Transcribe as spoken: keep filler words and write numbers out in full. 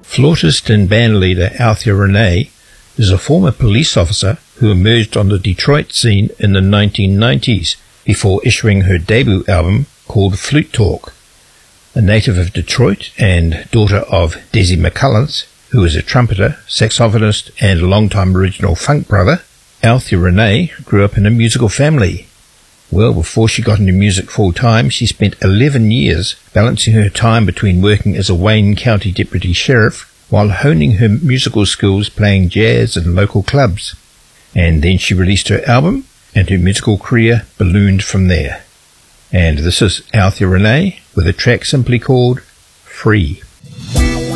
Flautist and bandleader Althea Renee is a former police officer who emerged on the Detroit scene in the nineteen nineties before issuing her debut album called Flute Talk. A native of Detroit and daughter of Desi McCullens, who is a trumpeter, saxophonist and longtime original funk brother, Althea Renee grew up in a musical family. Well, before she got into music full-time, she spent eleven years balancing her time between working as a Wayne County deputy sheriff while honing her musical skills playing jazz in local clubs. And then she released her album, and her musical career ballooned from there. And this is Althea Renee with a track simply called Free.